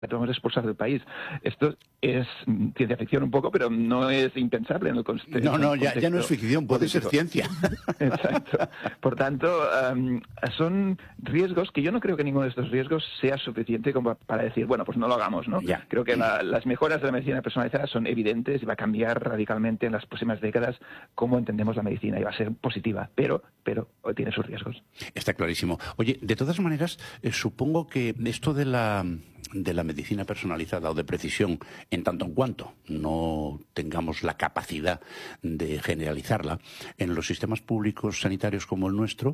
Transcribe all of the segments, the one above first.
te vamos a expulsar del país. Esto es ciencia ficción un poco, pero no es impensable en el contexto. No, ya no es ficción, puede ser ciencia. Exacto. Por tanto, son riesgos que yo no creo que ninguno de estos riesgos sea suficiente como para decir, bueno, pues no lo hagamos, ¿no? Ya. Creo que las mejoras de la medicina personalizada son evidentes y va a cambiar radicalmente en las próximas décadas cómo entendemos la medicina y va a ser positiva, pero tiene sus riesgos. Está clarísimo. Oye, de todas maneras, supongo que esto de la medicina personalizada o de precisión, en tanto en cuanto no tengamos la capacidad de generalizarla, en los sistemas públicos sanitarios como el nuestro,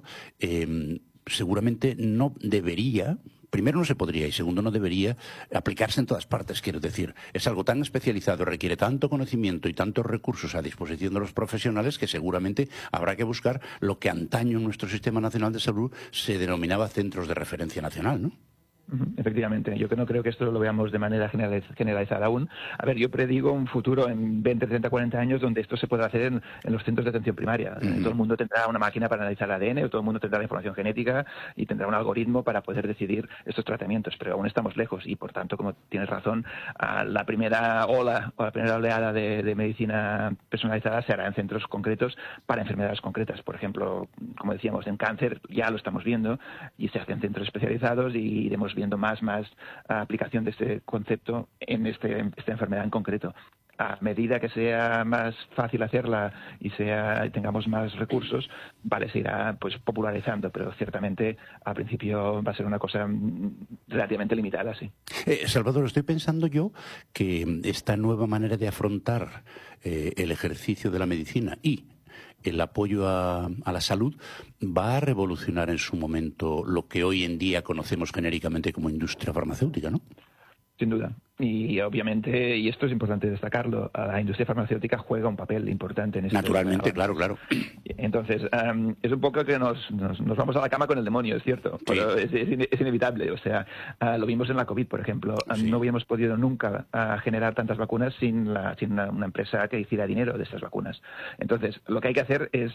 seguramente no debería, primero no se podría y segundo no debería aplicarse en todas partes, quiero decir. Es algo tan especializado, requiere tanto conocimiento y tantos recursos a disposición de los profesionales que seguramente habrá que buscar lo que antaño en nuestro Sistema Nacional de Salud se denominaba centros de referencia nacional, ¿no? Efectivamente, yo no creo que esto lo veamos de manera generalizada aún. A ver, yo predigo un futuro en 20, 30, 40 años donde esto se podrá hacer en los centros de atención primaria. Todo el mundo tendrá una máquina para analizar el ADN, o todo el mundo tendrá la información genética y tendrá un algoritmo para poder decidir estos tratamientos, pero aún estamos lejos y, por tanto, como tienes razón, la primera ola o la primera oleada de medicina personalizada se hará en centros concretos para enfermedades concretas. Por ejemplo, como decíamos, en cáncer ya lo estamos viendo y se hacen centros especializados y iremos viendo más aplicación de este concepto en esta enfermedad en concreto. A medida que sea más fácil hacerla y tengamos más recursos, se irá pues popularizando, pero ciertamente al principio va a ser una cosa relativamente limitada, sí. Salvador, estoy pensando yo que esta nueva manera de afrontar el ejercicio de la medicina y el apoyo a la salud va a revolucionar en su momento lo que hoy en día conocemos genéricamente como industria farmacéutica, ¿no? Sin duda. Y obviamente, y esto es importante destacarlo, la industria farmacéutica juega un papel importante en esto. Naturalmente, claro. Entonces, es un poco que nos vamos a la cama con el demonio, es cierto, pero es inevitable. O sea, lo vimos en la COVID, por ejemplo. Sí. No hubiéramos podido nunca generar tantas vacunas sin una empresa que hiciera dinero de estas vacunas. Entonces, lo que hay que hacer es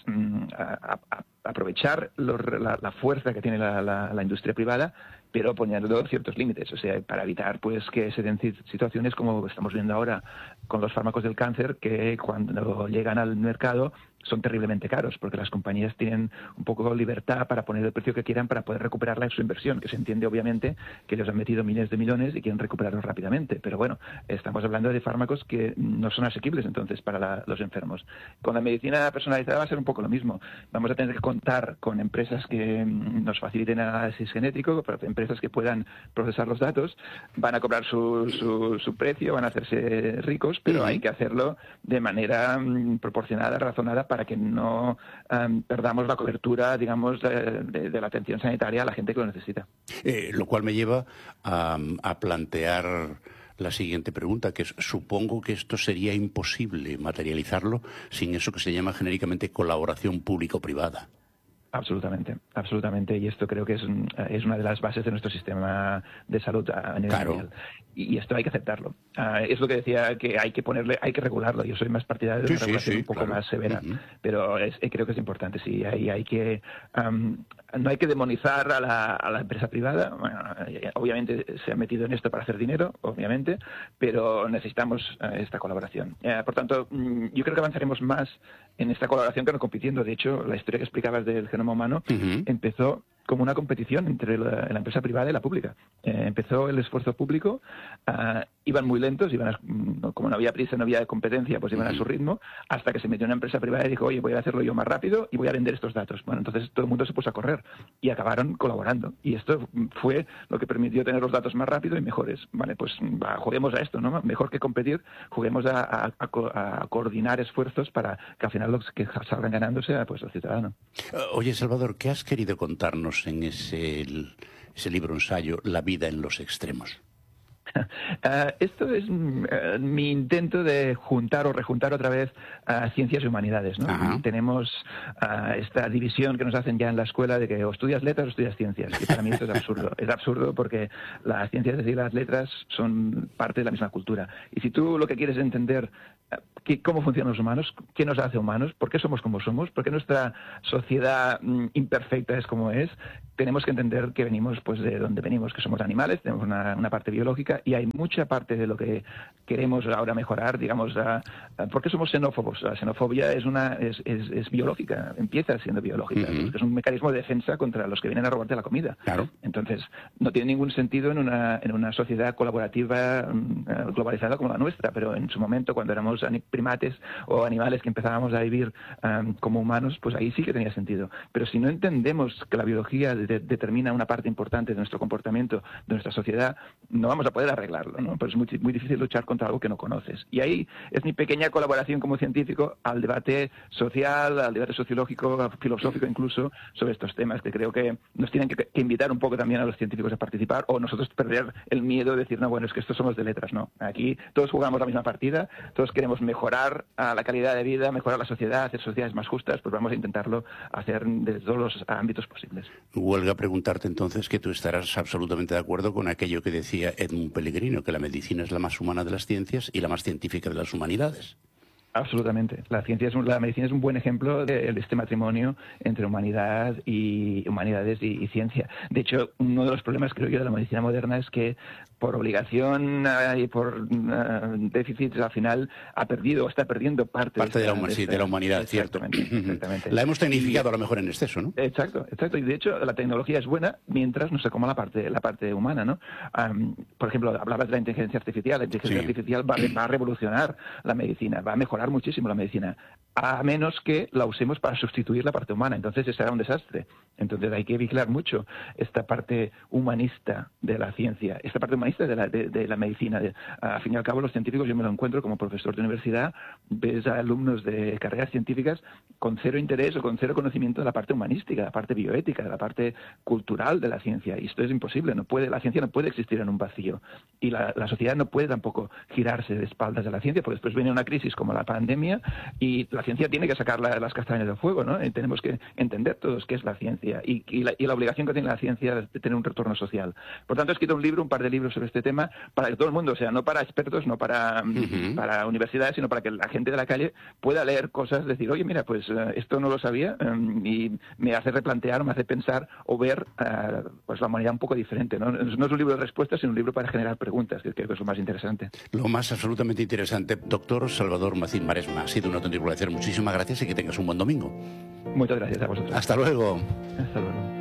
aprovechar la fuerza que tiene la industria privada, pero poniendo ciertos límites, o sea, para evitar pues que se den situaciones como estamos viendo ahora con los fármacos del cáncer, que cuando llegan al mercado son terriblemente caros, porque las compañías tienen un poco libertad para poner el precio que quieran para poder recuperarla en su inversión, que se entiende obviamente que ellos han metido miles de millones y quieren recuperarlos rápidamente, pero bueno, estamos hablando de fármacos que no son asequibles entonces para los enfermos. Con la medicina personalizada va a ser un poco lo mismo. Vamos a tener que contar con empresas que nos faciliten análisis genético, empresas que puedan procesar los datos, van a cobrar su precio, van a hacerse ricos, pero hay que hacerlo de manera proporcionada, razonada, para que no perdamos la cobertura, digamos, de la atención sanitaria a la gente que lo necesita. Lo cual me lleva a plantear la siguiente pregunta, que es, supongo que esto sería imposible materializarlo sin eso que se llama genéricamente colaboración público-privada. Absolutamente, y esto creo que es una de las bases de nuestro sistema de salud a nivel mundial. Y esto hay que aceptarlo. Es lo que decía, que hay que regularlo. Yo soy más partidario de una regulación un poco más severa, pero creo que es importante. Sí, hay que no hay que demonizar a la empresa privada. Bueno, obviamente se ha metido en esto para hacer dinero, obviamente, pero necesitamos esta colaboración. Por tanto, yo creo que avanzaremos más en esta colaboración que no compitiendo. De hecho, la historia que explicabas del genoma humano empezó como una competición entre la empresa privada y la pública. Empezó el esfuerzo público, iban muy lentos, como no había prisa, no había competencia, pues iban a su ritmo, hasta que se metió una empresa privada y dijo, oye, voy a hacerlo yo más rápido y voy a vender estos datos. Bueno, entonces todo el mundo se puso a correr y acabaron colaborando. Y esto fue lo que permitió tener los datos más rápido y mejores. Vale, pues juguemos a esto, ¿no? Mejor que competir, juguemos a coordinar esfuerzos para que al final los que salgan ganando sea pues el ciudadano. Oye, Salvador, ¿qué has querido contarnos en ese libro ensayo, La vida en los extremos? Esto es mi intento de juntar o rejuntar otra vez ciencias y humanidades, ¿no? Tenemos esta división que nos hacen ya en la escuela de que o estudias letras o estudias ciencias, y para mí esto es absurdo. Es absurdo porque las ciencias y las letras son parte de la misma cultura. Y si tú lo que quieres entender cómo funcionan los humanos, qué nos hace humanos, por qué somos como somos, por qué nuestra sociedad imperfecta es como es. Tenemos que entender que venimos pues de donde venimos, que somos animales, tenemos una parte biológica y hay mucha parte de lo que queremos ahora mejorar, digamos, ¿por qué somos xenófobos? La xenofobia es biológica, empieza siendo biológica, es un mecanismo de defensa contra los que vienen a robarte la comida. Claro. Entonces, no tiene ningún sentido en una sociedad colaborativa globalizada como la nuestra, pero en su momento, cuando éramos primates o animales que empezábamos a vivir como humanos, pues ahí sí que tenía sentido. Pero si no entendemos que la biología determina una parte importante de nuestro comportamiento, de nuestra sociedad, no vamos a poder arreglarlo, ¿no? Pues es muy difícil luchar contra algo que no conoces. Y ahí es mi pequeña colaboración como científico al debate social, al debate sociológico, filosófico incluso, sobre estos temas, que creo que nos tienen que invitar un poco también a los científicos a participar, o nosotros perder el miedo de decir, no, bueno, es que estos somos de letras, no. Aquí todos jugamos la misma partida, todos queremos mejorar la calidad de vida, mejorar la sociedad, hacer sociedades más justas, pues vamos a intentarlo hacer desde todos los ámbitos posibles. Huelga preguntarte entonces que tú estarás absolutamente de acuerdo con aquello que decía Edmund Pellegrino, que la medicina es la más humana de las ciencias y la más científica de las humanidades. Absolutamente. La medicina es un buen ejemplo de este matrimonio entre humanidades y ciencia. De hecho, uno de los problemas, creo yo, de la medicina moderna es que por obligación y por déficits, al final ha perdido o está perdiendo parte de la humanidad, cierto. Exactamente. La hemos tecnificado a lo mejor en exceso, ¿no? Exacto. Y de hecho, la tecnología es buena mientras no se coma la parte humana, ¿no? Por ejemplo, hablabas de la inteligencia artificial. La inteligencia artificial va a revolucionar la medicina, va a mejorar muchísimo la medicina, a menos que la usemos para sustituir la parte humana. Entonces ese será un desastre. Entonces hay que vigilar mucho esta parte humanista de la ciencia, esta parte humanista de la medicina. Al fin y al cabo, los científicos, yo me lo encuentro como profesor de universidad, ves a alumnos de carreras científicas con cero interés o con cero conocimiento de la parte humanística, de la parte bioética, de la parte cultural de la ciencia. Y esto es imposible. La ciencia no puede existir en un vacío. Y la sociedad no puede tampoco girarse de espaldas a la ciencia, porque después viene una crisis como la pandemia y la ciencia tiene que sacar las castañas del fuego, ¿no? Y tenemos que entender todos qué es la ciencia y la obligación que tiene la ciencia de tener un retorno social. Por tanto, he escrito un par de libros sobre este tema para que todo el mundo, o sea, no para expertos, no para universidades, sino para que la gente de la calle pueda leer cosas, decir, oye, mira, pues esto no lo sabía y me hace replantear, me hace pensar o ver pues la humanidad un poco diferente, ¿no? No es un libro de respuestas, sino un libro para generar preguntas, que creo que es lo más interesante. Lo más absolutamente interesante. Doctor Salvador Mazín Maresma, ha sido un auténtico placer. Muchísimas gracias y que tengas un buen domingo. Muchas gracias a vosotros. Hasta luego. Hasta luego.